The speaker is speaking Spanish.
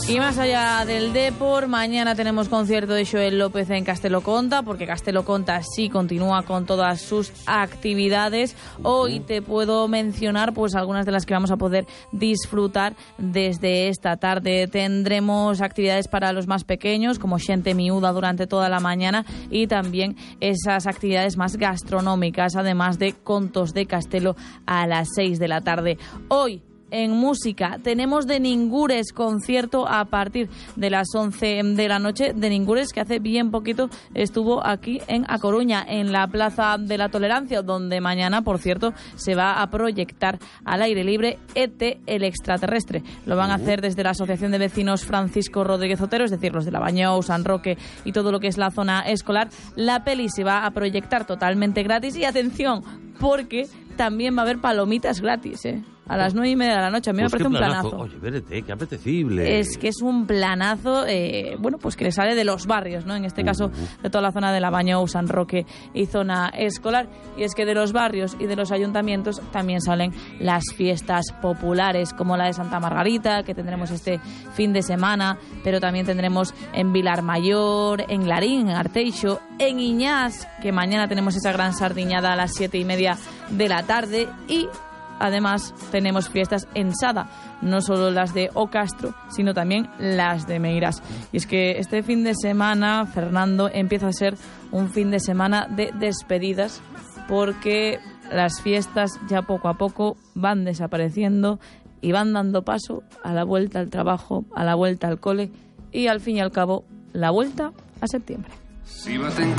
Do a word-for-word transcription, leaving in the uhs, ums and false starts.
Y más allá del Depor, mañana tenemos concierto de Xoel López en Castelo Conta, porque Castelo Conta sí continúa con todas sus actividades. Hoy te puedo mencionar pues algunas de las que vamos a poder disfrutar desde esta tarde. Tendremos actividades para los más pequeños, como xente miúda durante toda la mañana, y también esas actividades más gastronómicas, además de contos de Castelo a las seis de la tarde. Hoy, en música, tenemos de Ningures, concierto a partir de las once de la noche. De Ningures, que hace bien poquito estuvo aquí en A Coruña, en la Plaza de la Tolerancia, donde mañana, por cierto, se va a proyectar al aire libre E T el extraterrestre. Lo van a hacer desde la Asociación de Vecinos Francisco Rodríguez Otero, es decir, los de La Bañou, San Roque y todo lo que es la zona escolar. La peli se va a proyectar totalmente gratis y atención, porque también va a haber palomitas gratis, ¿eh? A las nueve y media de la noche. A mí Pues me parece un planazo. planazo. Oye, vérete, qué apetecible. Es que es un planazo, eh, bueno, pues que le sale de los barrios, ¿no? En este Uh. caso, de toda la zona de La Bañou, San Roque y zona escolar. Y es que de los barrios y de los ayuntamientos también salen las fiestas populares, como la de Santa Margarita, que tendremos este fin de semana, pero también tendremos en Vilar Mayor, en Larín, en Arteixo, en Iñás, que mañana tenemos esa gran sardiñada a las siete y media de la tarde, y además tenemos fiestas en Sada, no solo las de O Castro, sino también las de Meirás. Y es que este fin de semana, Fernando, empieza a ser un fin de semana de despedidas, porque las fiestas ya poco a poco van desapareciendo y van dando paso a la vuelta al trabajo, a la vuelta al cole y, al fin y al cabo, la vuelta a septiembre.